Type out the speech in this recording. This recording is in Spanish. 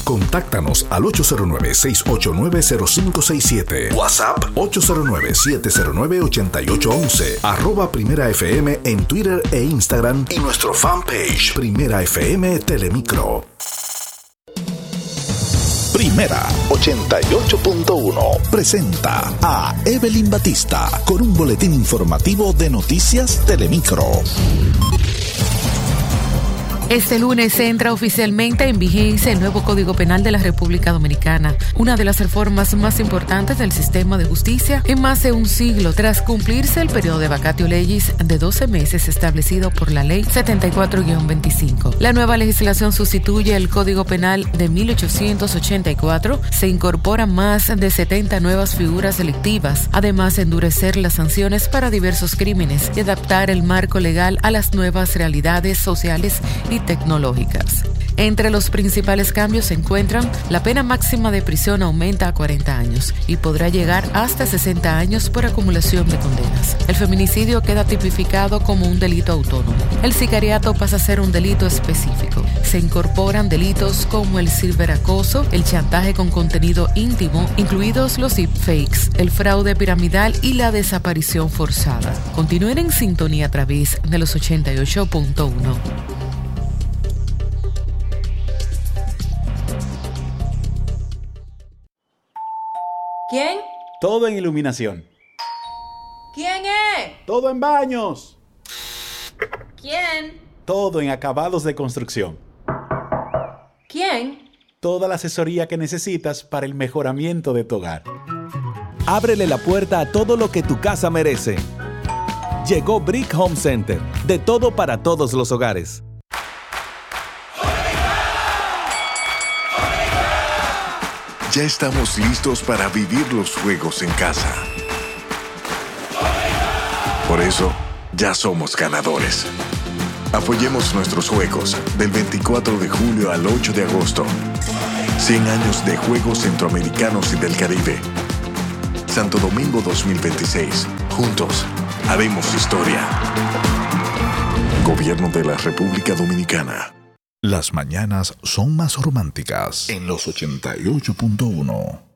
Contáctanos al 809-689-0567. WhatsApp 809-709-8811. @Primera FM en Twitter e Instagram y nuestro fanpage Primera FM Telemicro. Primera 88.1 presenta a Evelyn Batista con un boletín informativo de Noticias Telemicro. Este lunes entra oficialmente en vigencia el nuevo Código Penal de la República Dominicana, una de las reformas más importantes del sistema de justicia en más de un siglo, tras cumplirse el periodo de vacatio legis de 12 meses establecido por la Ley 74-25. La nueva legislación sustituye el Código Penal de 1884, se incorporan más de 70 nuevas figuras delictivas, además de endurecer las sanciones para diversos crímenes y adaptar el marco legal a las nuevas realidades sociales y tecnológicas. Entre los principales cambios se encuentran: la pena máxima de prisión aumenta a 40 años y podrá llegar hasta 60 años por acumulación de condenas. El feminicidio queda tipificado como un delito autónomo. El sicariato pasa a ser un delito específico. Se incorporan delitos como el ciberacoso, el chantaje con contenido íntimo, incluidos los deepfakes, el fraude piramidal y la desaparición forzada. Continúen en sintonía a través de los 88.1. ¿Quién? Todo en iluminación. ¿Quién es? Todo en baños. ¿Quién? Todo en acabados de construcción. ¿Quién? Toda la asesoría que necesitas para el mejoramiento de tu hogar. Ábrele la puerta a todo lo que tu casa merece. Llegó Brick Home Center, de todo para todos los hogares. Ya estamos listos para vivir los juegos en casa. Por eso, ya somos ganadores. Apoyemos nuestros juegos del 24 de julio al 8 de agosto. 100 años de Juegos Centroamericanos y del Caribe. Santo Domingo 2026. Juntos, haremos historia. Gobierno de la República Dominicana. Las mañanas son más románticas en los 88.1.